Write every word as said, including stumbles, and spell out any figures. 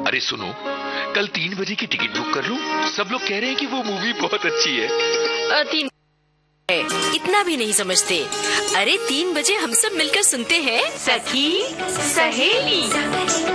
अरे सुनो, कल तीन बजे की टिकट बुक कर लूं? सब लोग कह रहे हैं कि वो मूवी बहुत अच्छी है। आ, तीन इतना भी नहीं समझते। अरे तीन बजे हम सब मिलकर सुनते हैं सखी सहेली।